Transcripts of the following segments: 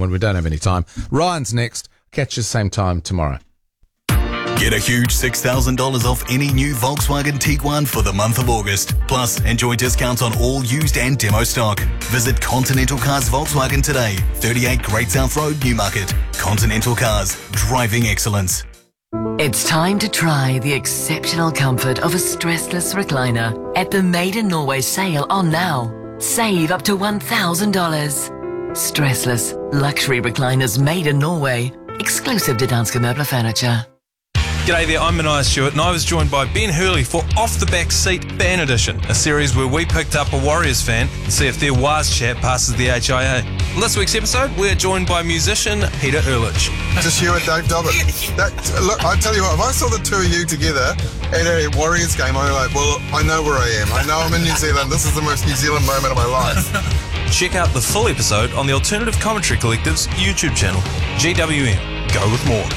when we don't have any time. Ryan's next. Catch you same time tomorrow. Get a huge $6,000 off any new Volkswagen Tiguan for the month of August. Plus, enjoy discounts on all used and demo stock. Visit Continental Cars Volkswagen today, 38 Great South Road, Newmarket. Continental Cars, driving excellence. It's time to try the exceptional comfort of a stressless recliner at the Made in Norway sale on now. Save up to $1,000. Stressless luxury recliners made in Norway. Exclusive to Danske Møbler Furniture. G'day there, I'm Maniah Stewart and I was joined by Ben Hurley for Off the Back Seat Ban Edition, a series where we picked up a Warriors fan and see if their Waz chat passes the HIA. On this week's episode, we're joined by musician Peter Ehrlich. Just you and Dave Dobbin. Look, I tell you what, if I saw the two of you together at a Warriors game, I'd be like, well, I know where I am. I know I'm in New Zealand. This is the most New Zealand moment of my life. Check out the full episode on the Alternative Commentary Collective's YouTube channel, GWM. Go with more.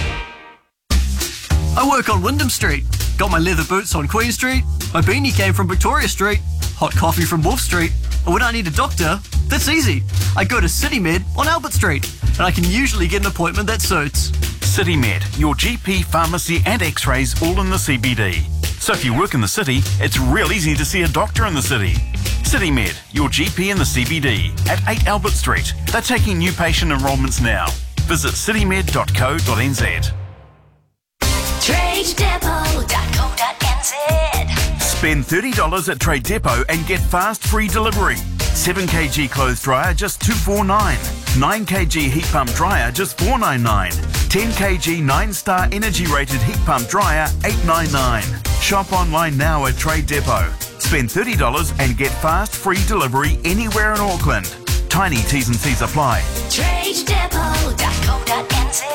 I work on Wyndham Street. Got my leather boots on Queen Street. My beanie came from Victoria Street. Hot coffee from Wolf Street. And when I need a doctor, that's easy. I go to CityMed on Albert Street. And I can usually get an appointment that suits. CityMed, your GP, pharmacy and x-rays all in the CBD. So if you work in the city, it's real easy to see a doctor in the city. CityMed, your GP in the CBD at 8 Albert Street. They're taking new patient enrolments now. Visit citymed.co.nz. TradeDepot.co.nz. Spend $30 at Trade Depot and get fast free delivery. 7kg clothes dryer just $249. 9kg heat pump dryer just $499. 10kg 9-star energy rated heat pump dryer $899. Shop online now at Trade Depot. Spend $30 and get fast free delivery anywhere in Auckland. Tiny T's and C's apply. TradeDepot.co.nz.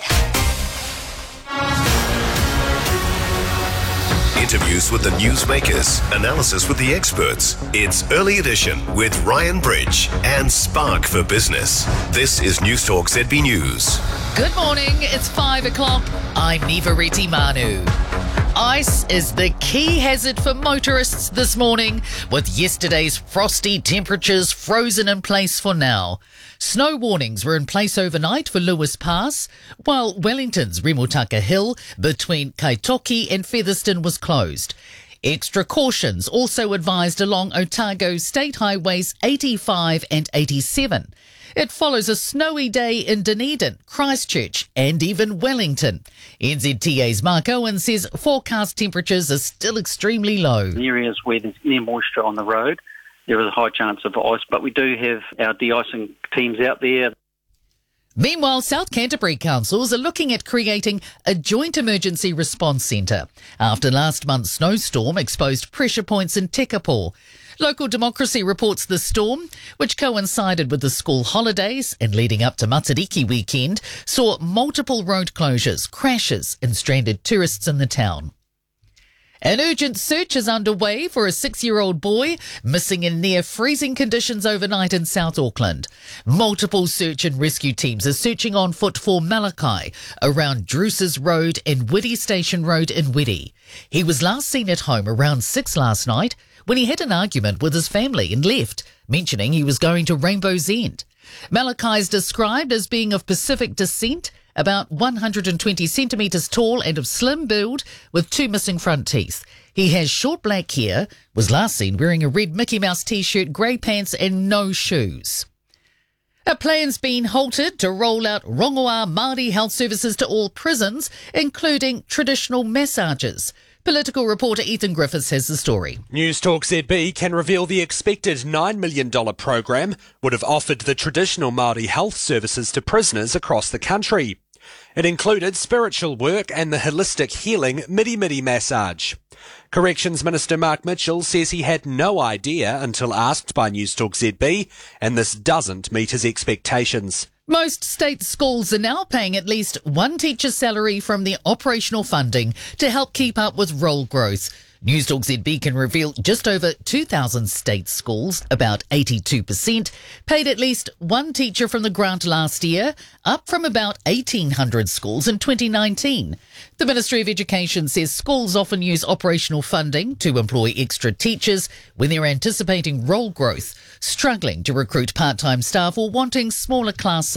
Interviews with the newsmakers, analysis with the experts. It's Early Edition with Ryan Bridge and Spark for Business. This is Newstalk ZB News. Good morning, it's 5 o'clock. I'm Niva Reti Manu. Ice is the key hazard for motorists this morning, with yesterday's frosty temperatures frozen in place for now. Snow warnings were in place overnight for Lewis Pass, while Wellington's Remutaka Hill between Kaitoki and Featherston was closed. Extra cautions also advised along Otago State Highways 85 and 87. It follows a snowy day in Dunedin, Christchurch and even Wellington. NZTA's Mark Owen says forecast temperatures are still extremely low. In areas where there's near moisture on the road, there is a high chance of ice, but we do have our de-icing teams out there. Meanwhile, South Canterbury councils are looking at creating a joint emergency response centre after last month's snowstorm exposed pressure points in Tekapo. Local Democracy reports the storm, which coincided with the school holidays and leading up to Matariki weekend, saw multiple road closures, crashes and stranded tourists in the town. An urgent search is underway for a 6-year-old boy missing in near-freezing conditions overnight in South Auckland. Multiple search and rescue teams are searching on foot for Malachi around Druce's Road and Widdy Station Road in Widdy. He was last seen at home around 6 last night when he had an argument with his family and left, mentioning he was going to Rainbow's End. Malachi is described as being of Pacific descent, about 120 centimetres tall and of slim build with 2 missing front teeth. He has short black hair, was last seen wearing a red Mickey Mouse t-shirt, grey pants and no shoes. A plan's been halted to roll out Rongoā Māori health services to all prisons, including traditional massages. Political reporter Ethan Griffiths has the story. Newstalk ZB can reveal the expected $9 million program would have offered the traditional Māori health services to prisoners across the country. It included spiritual work and the holistic healing midi-midi massage. Corrections Minister Mark Mitchell says he had no idea until asked by Newstalk ZB, and this doesn't meet his expectations. Most state schools are now paying at least one teacher's salary from their operational funding to help keep up with roll growth. Newstalk ZB can reveal just over 2,000 state schools, about 82%, paid at least one teacher from the grant last year, up from about 1,800 schools in 2019. The Ministry of Education says schools often use operational funding to employ extra teachers when they're anticipating roll growth, struggling to recruit part-time staff or wanting smaller class